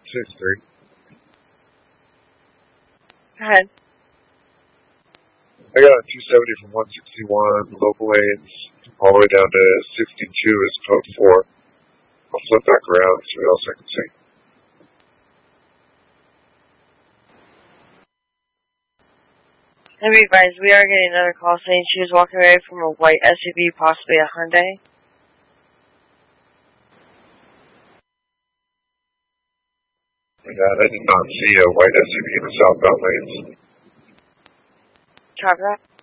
6-3. Go ahead. I got a 270 from 161, local lanes, all the way down to 62 is code 4. I'll flip back around, see what else I can see. Let me advise, we are getting another call saying she was walking away from a white SUV, possibly a Hyundai. I did not see a white SUV in the southbound lanes. Copy that.